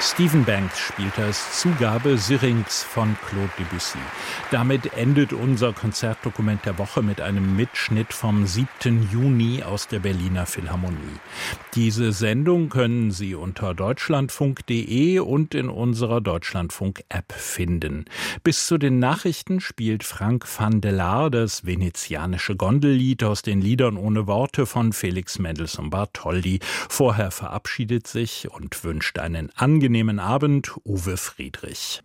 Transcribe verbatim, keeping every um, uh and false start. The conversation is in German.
Stephen Banks spielte als Zugabe Syrinx von Claude Debussy. Damit endet unser Konzertdokument der Woche mit einem Mitschnitt vom siebten Juni aus der Berliner Philharmonie. Diese Sendung können Sie unter deutschlandfunk punkt de und in unserer Deutschlandfunk-App finden. Bis zu den Nachrichten spielt Frank van der Laar das venezianische Gondellied aus den Liedern ohne Worte von Felix Mendelssohn Bartholdy. Vorher verabschiedet sich und wünscht einen angenehmen Abend Uwe Friedrich.